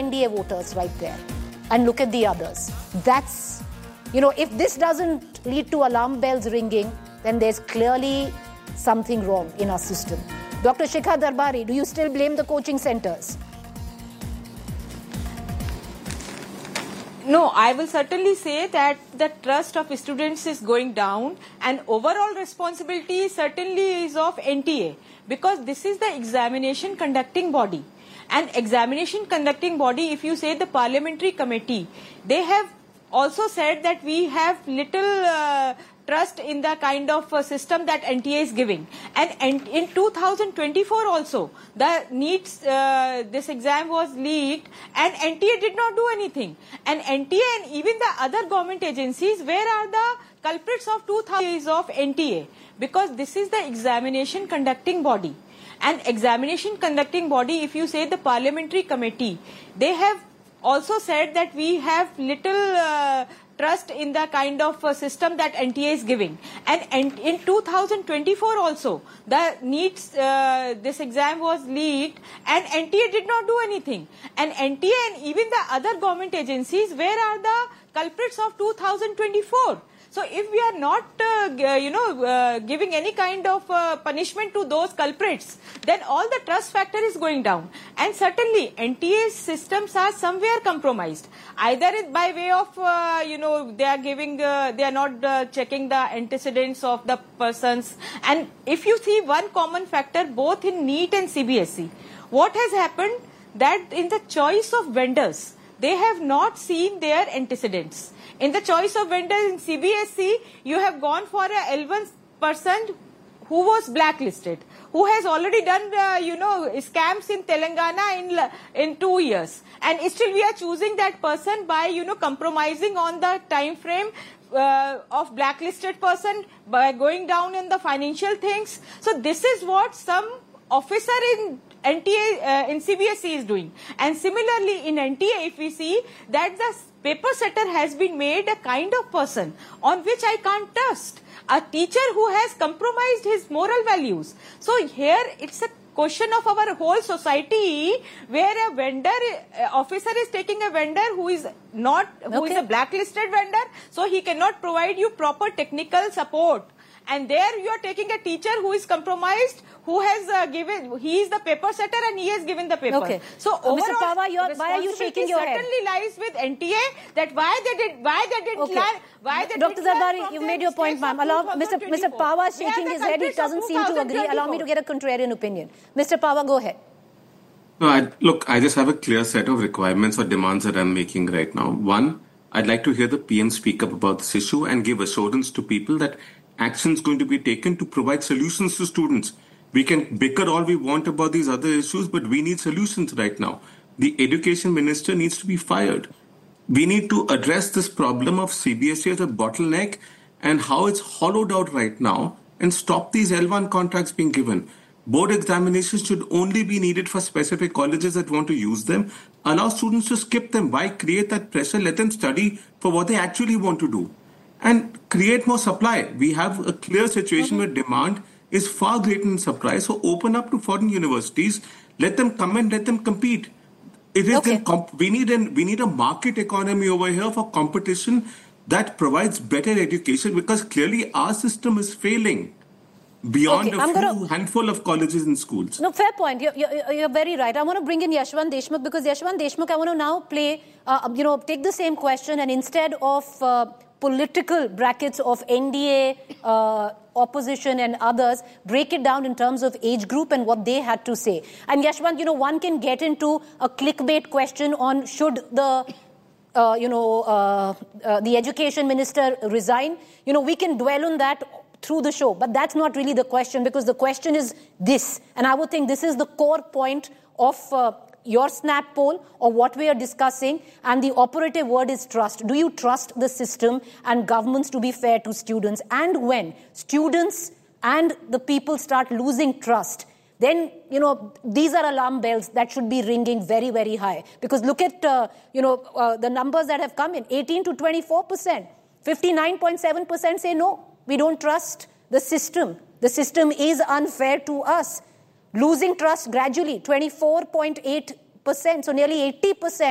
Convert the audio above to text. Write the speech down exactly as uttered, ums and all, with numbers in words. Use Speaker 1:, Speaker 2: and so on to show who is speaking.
Speaker 1: N D A voters right there and look at the others. That's, you know, if this doesn't lead to alarm bells ringing, then there's clearly something wrong in our system. Doctor Shikha Darbari, do you still blame the coaching centers?
Speaker 2: No, I will certainly say that the trust of students is going down, and overall responsibility certainly is of N T A, because this is the examination conducting body. And examination conducting body, if you say the parliamentary committee, they have also said that we have little uh, trust in the kind of uh, system that N T A is giving. And, and in two thousand twenty-four also, the NEET, uh, this exam was leaked and N T A did not do anything. And N T A and even the other government agencies, where are the culprits of two thousand of N T A? Because this is the examination conducting body. And examination conducting body, if you say the parliamentary committee, they have also said that we have little uh, trust in the kind of uh, system that N T A is giving. And, and in two thousand twenty-four also, the NEET, uh, this exam was leaked and N T A did not do anything. And N T A and even the other government agencies, where are the culprits of two thousand twenty-four? So if we are not, uh, you know, uh, giving any kind of uh, punishment to those culprits, then all the trust factor is going down. And certainly N T A's systems are somewhere compromised. Either it by way of, uh, you know, they are giving, uh, they are not uh, checking the antecedents of the persons. And if you see one common factor both in NEET and C B S E, what has happened that in the choice of vendors, they have not seen their antecedents. In the choice of vendors in C B S E, you have gone for a L one person who was blacklisted, who has already done, uh, you know, scams in Telangana in, in two years. And still we are choosing that person by, you know, compromising on the time frame uh, of blacklisted person, by going down in the financial things. So this is what some officer in N T A, uh, in C B S E is doing. And similarly in N T A, if we see that the paper setter has been made a kind of person on which I can't trust. A teacher who has compromised his moral values. So here it's a question of our whole society, where a vendor, uh, officer is taking a vendor who is not, who okay. is a blacklisted vendor, so he cannot provide you proper technical support. And there you are taking a teacher who is compromised, who has uh, given, he is the paper setter and he has given the paper.
Speaker 1: Okay.
Speaker 2: So
Speaker 1: uh, Mister Pava, why are you shaking your head?
Speaker 2: Certainly lies with N T A, that why they did, why they didn't
Speaker 1: okay.
Speaker 2: lie, why they
Speaker 1: Doctor Darbari, you made your point, ma'am. Allow Mister Mister Pava is shaking his head. He doesn't seem to agree. Allow me to get a contrarian opinion. Mister Pava, go ahead.
Speaker 3: No, I, look, I just have a clear set of requirements or demands that I'm making right now. One, I'd like to hear the P M speak up about this issue and give assurance to people that action is going to be taken to provide solutions to students. We can bicker all we want about these other issues, but we need solutions right now. The education minister needs to be fired. We need to address this problem of C B S E as a bottleneck and how it's hollowed out right now, and stop these L one contracts being given. Board examinations should only be needed for specific colleges that want to use them. Allow students to skip them. Why create that pressure? Let them study for what they actually want to do. And create more supply. We have a clear situation mm-hmm. where demand is far greater than supply. So open up to foreign universities. Let them come and let them compete. It is
Speaker 1: okay.
Speaker 3: comp- we need an, we need a market economy over here for competition that provides better education, because clearly our system is failing beyond
Speaker 1: okay,
Speaker 3: a
Speaker 1: I'm
Speaker 3: few
Speaker 1: gonna...
Speaker 3: handful of colleges and schools.
Speaker 1: No, fair point. You're, you're, you're very right. I want to bring in Yashwant Deshmukh, because Yashwant Deshmukh, I want to now play, uh, you know, take the same question, and instead of uh, political brackets of N D A, uh, opposition and others, break it down in terms of age group and what they had to say. And Yashwant, you know, one can get into a clickbait question on should the, uh, you know, uh, uh, the education minister resign. You know, we can dwell on that through the show, but that's not really the question, because the question is this, and I would think this is the core point of uh, your snap poll or what we are discussing, and the operative word is trust. Do you trust the system and governments to be fair to students? And when students and the people start losing trust, then, you know, these are alarm bells that should be ringing very, very high. Because look at, uh, you know, uh, the numbers that have come in, eighteen to twenty-four percent. fifty-nine point seven percent say no, we don't trust the system. The system is unfair to us. Losing trust gradually, twenty-four point eight percent, so nearly eighty percent.